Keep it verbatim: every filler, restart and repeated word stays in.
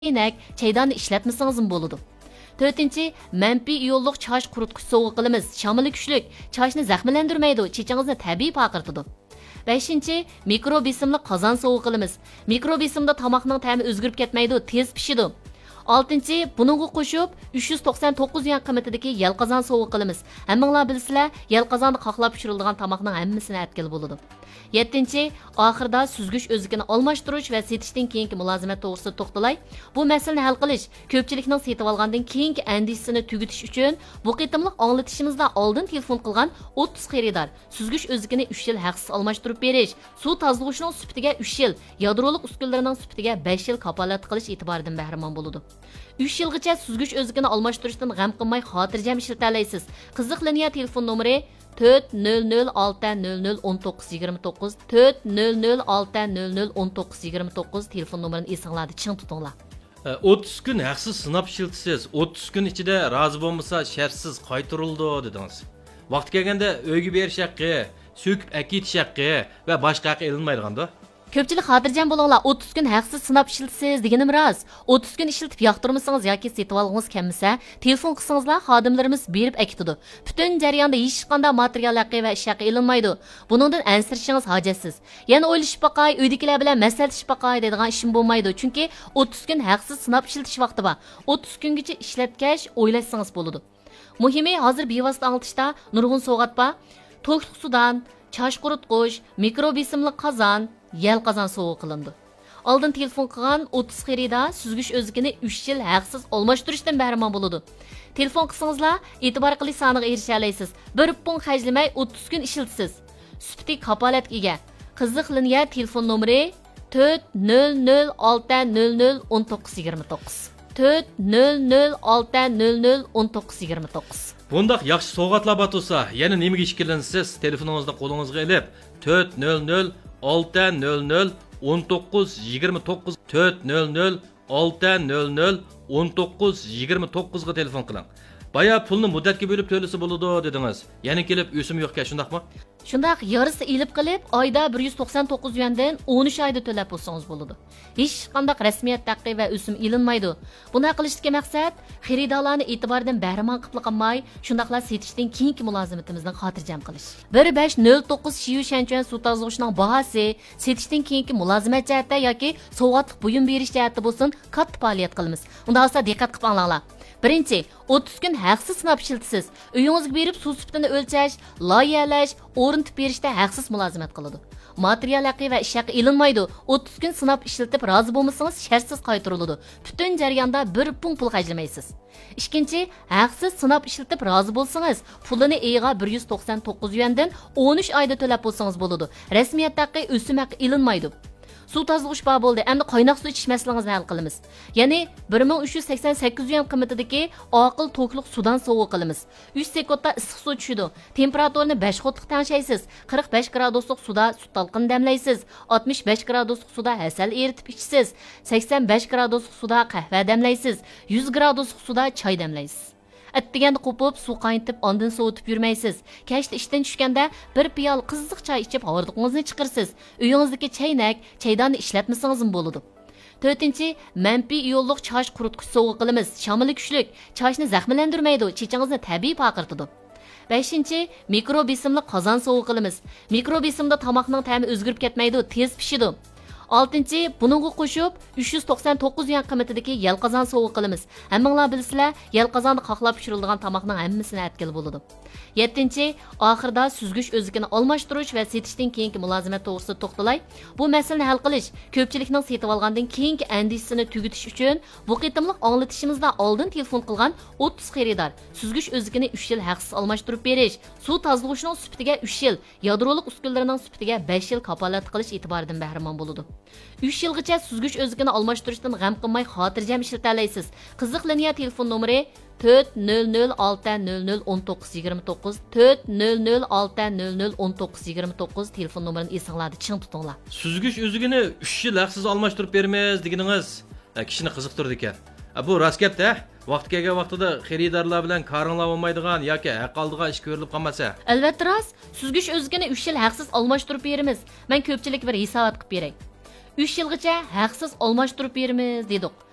Inek, çaydanı işletmesiniz boludu. Dördüncü, menfi iyonluq çaş qurutquch sovg'a qilamiz. Shamili kuchlik, chashni zaxmlandirmaydi, chechingizni tabiiy paqirtidi. beshinchi, mikro besimli qozon sovg'a qilamiz. Mikro besimda tomoqning ta'mi o'zgarib ketmaydi, tez pishidi. oltinchi, buningga qo'shib uch yuz to'qson to'qqiz yuan qiymatidagi yal qozon sovg'a qilamiz. Hammanglar bilsizlar, yal qozonda qoqlab pishirilgan tomoqning hammasini atkil bo'ladi. yettinchi, oxirida suzgich o'zligini almashtirish va setishdan keyingi mulozimat to'g'risida to'xtalay. Bu masalani hal qilish, ko'pchilikning setib olgandan keyingi andishini tugutish uchun bu qitimliq anglatishimizda oldin telefon qilgan o'ttiz xaridor suzgich o'zligini uch yil haqsiz almashtirib berish, suv tozalag'ining sifatiga uch yil, yadroliq uskunalarining sifatiga besh yil kapolat qilish e'tiboridan bahramon bo'ladi. uch yilgacha suzgich o'zligini almashtirishdan g'am qilmay xotirjam ishlata olasiz. Qiziq liniya telefon nomeri to'rt nol nol olti nol nol o'n to'qqiz yigirma to'qqiz to'rt nol nol olti nol nol o'n to'qqiz yigirma to'qqiz telefon nomerini esinglarda ching tutinglar. o'ttiz kun haqsiz sinab ishiltisiz, o'ttiz kun ichida rozi bo'lmasa shartsiz qaytarildi dedingiz. Vaqt kelganda uyga berish haqqi, so'kib akitish haqqi va boshqa haqqi elinmaydiganda. Ko'pchilik xotirjam bo'linglar, o'ttiz kun haqsiz sinab ishiltisiz deganim rost. o'ttiz kun ishiltib yoqtirmasangiz yoki setib olgangiz kelmasa, telefon qilsangizlar xodimlarimiz berib akitadi. Butun jarayonda hech qanday material haqqi va ish haqqi elinmaydi. Buningdan ansirishingiz hojatsiz. Yana o'ylashib baqay, uydagilar bilan maslahatishib baqay deydigan ishim bo'lmaydi. Chunki o'ttiz kun haqsiz sinab ishiltish vaqti bor. o'ttiz kungacha ishlatgach o'ylashsangiz bo'ladi. Muhimi hozir bevosita anglatishda nurg'un sovg'at bor. To'kliq sudan, chash quritquch, mikro besimli qozon, yal qozon sovg'a qilindi. Oldin telefon qilgan o'ttiz xaridor suzgich o'zligini uch yil haqsiz almashtirishdan bahramon bo'ladi. Telefon qilsangizlar, e'tibor qilish soniga erisha olasiz. bir pun xajlamay o'ttiz kun ishiltisiz. Sufti kapolatga ega. Qiziq liniya telefon nomeri to'rt nol nol olti nol nol o'n to'qqiz yigirma to'qqiz to'rt nol nol olti nol nol o'n to'qqiz yigirma to'qqiz. Bundaq yaxshi sovg'atlar batulsa, yana nimaga ishkilansiz? Telefoningizni qo'lingizga olib to'rt nol nol olti nol nol o'n to'qqiz yigirma to'qqiz to'rt nol nol olti nol nol o'n to'qqiz yigirma to'qqiz ga telefon qiling. Baya pulni muddatga bo'lib to'lasa bo'ladi dedingiz. Yana kelib o'sim yo'qka, shundaqmi? Shundaq yarısı ilib qilib, oyda bir yuz to'qson to'qqiz yuandan o'n uch oyda to'lab bo'lsangiz bo'ladi. Hech qanday rasmiyat haqqi va o'sim ilinmaydi. Buni qilishdagi maqsad xaridorlarni e'tibordan bahramon qilib qolmay, shundaqlar setishdan keyingi mulozimatimizdan xotirjam qilish. bir besh nol to'qqiz Shiyu Shanchan suv tozalag'ining bahasi setishdan keyingi mulozimat jihatda yoki sovg'atlik buyum berish jihatda bo'lsin, katta faoliyat qilamiz. Unda olsa diqqat qilib anglanglar. Birinchi, o'ttiz kun haqsiz sinab ishiltisiz. Uyingizga berib suv sifatini o'lchash, loyihalash, o'rnatib berishda haqsiz mulozimat qiladi. Material haqqi va ish haqqi ilinmaydi. o'ttiz kun sinab ishiltib rozi bo'lmasangiz shartsiz qaytariladi. Butun jarayonda bir pun pul xajlamaysiz. Ikkinchi, haqsiz sinab ishiltib rozi bo'lsangiz, pulini eyiga bir yuz to'qson to'qqiz yuandan o'n uch oyda to'lab bo'lsangiz bo'ladi. Rasmiyat haqqi, o'sim haqqi ilinmaydi. Suv tozalash bor bo'ldi. Endi qaynoq suv ichish masalangizni hal qilamiz. Ya'ni bir ming uch yuz sakson sakkiz yuan qiymatidagi oqil to'kliq sudan sovg'a qilamiz. uch sekundda issiq suv tushidi. Temperaturini besh xotliq tangshaysiz. qirq besh graduslik suda sut talqini damlaysiz. oltmish besh graduslik suda asal eritib ichsiz. sakson besh graduslik suda qahva damlaysiz. yuz graduslik suda choy damlaysiz. Atdiganda qo'pib, suv qaynatib, ondan sovutib yurmaysiz. Kechda ishdan tushganda bir piyol qiziq choy ichib, hordiqingizni chiqarsiz. Uyingizdagi chaynak, chaydonni ishlatmasangiz bo'ladi. To'rtinchi, menfi iyonliq chash quritquch sovg'a qilamiz. Shamili kuchlik, chashni zaxmlandirmaydi, chechingizni tabiiy paqirtidi. beshinchi, mikro besimli qozon sovg'a qilamiz. Mikro besimda tomoqning ta'mi o'zgarib ketmaydi, tez pishidi. oltinchi, buningga qo'shib uch yuz to'qson to'qqiz yuan qiymatidagi yal qozon sovg'a qilamiz. Hammanglar bilsizlar, yal qozonda qoqlab pishirilgan tomoqning hammasini atkil bo'ladi. yettinchi, oxirida suzgich o'zligini almashtirish va setishdan keyingi mulozimat to'g'risida to'xtalay. Bu masalani hal qilish, ko'pchilikning setib olgandan keyingi andishini tugutish uchun bu qitimliq anglatishimizda oldin telefon qilgan o'ttiz xaridor suzgich o'zligini uch yil haqsiz almashtirib berish, suv tozalag'ining sifatiga uch yil, yadroliq uskunalarining sifatiga besh yil kapolat qilish e'tiboridan bahramon bo'ladi. uch yilgacha suzgich o'zligini almashtirishdan g'am qilmay xotirjam ishlata olasiz. Qiziq liniya telefon nomeri to'rt nol nol olti nol nol o'n to'qqiz yigirma to'qqiz to'rt nol nol olti nol nol o'n to'qqiz yigirma to'qqiz telefon nomerini esinglarda ching tutinglar. Suzgich o'zligini uch yil haqsiz almashtirib bermaymiz deganingiz kishini qiziqtirdi ekan. Bu rost gap-da. Vaqt kelgan vaqtida xaridorlar bilan qaringlar olmaydigan yoki haq oldigan ish ko'rilib qolmasa. Albatta rost, suzgich o'zligini uch yil haqsiz almashtirib beramiz. Men ko'pchilik bir hisobot qilib beray. uch yilgacha haqsiz almashtirib beramiz dedik.